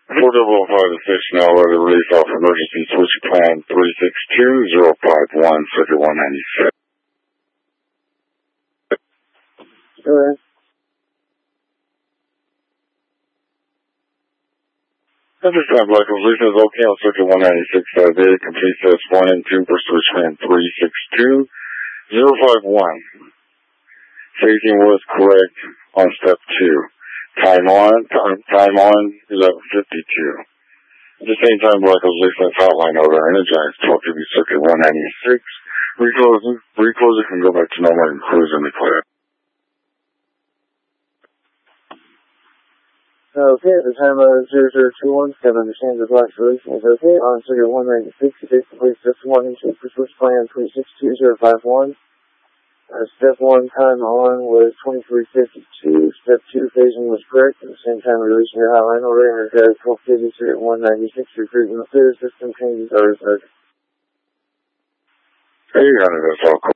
455 to station now, ready to release off emergency switch plan 362051, circuit 196. Alright. At this time, Black Release is okay on circuit 196, complete sets 1 and 2 for switch plan 362051. Phasing was correct on step 2. Time on 11:52. At the same time, Black Release hotline order energized 12 circuit 196. Reclosing can go back to normal and cruise in the clear. Okay, at the time 00217, understand the Black Release is okay on circuit 196, complete sets 1 and 2 for switch plan 362051. Step 1 time on was 23:52. Step 2 phasing was correct. At the same time, releasing your hotline order energized 1250 circuit 196. Recruiting the clear system changes are reserved. Hey, you got it. That's all cool.